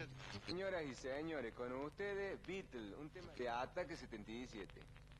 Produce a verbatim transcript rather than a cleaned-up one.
Señoras y señores, con ustedes, Beatle, un tema de Ataque setenta y siete.